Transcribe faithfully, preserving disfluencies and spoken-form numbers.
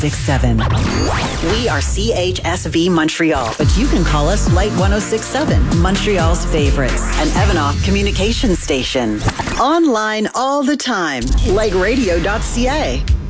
six seven. We are C H S V Montreal, but you can call us Light one oh six seven, Montreal's favorites, an Evanoff communication station. Online all the time, light radio dot c a.